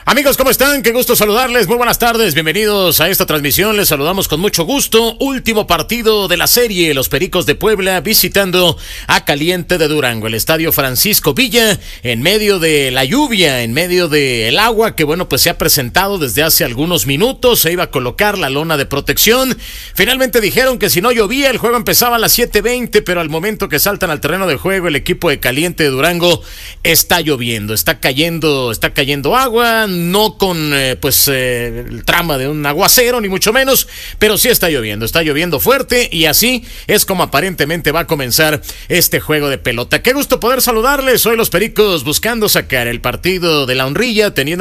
Amigos, ¿cómo están? Qué gusto saludarles, muy buenas tardes, bienvenidos a esta transmisión, les saludamos con mucho gusto. Último partido de la serie, los Pericos de Puebla visitando a Caliente de Durango, el estadio Francisco Villa, en medio de la lluvia, en medio del agua que bueno, pues se ha presentado desde hace algunos minutos. Se iba a colocar la lona de protección, finalmente dijeron que si no llovía el juego empezaba a las 7:20, pero al momento que saltan al terreno de juego el equipo de Caliente de Durango está lloviendo, está cayendo agua, no con el trama de un aguacero ni mucho menos, pero sí está lloviendo fuerte y así es como aparentemente va a comenzar este juego de pelota. Qué gusto poder saludarles, hoy los Pericos buscando sacar el partido de la honrilla, teniendo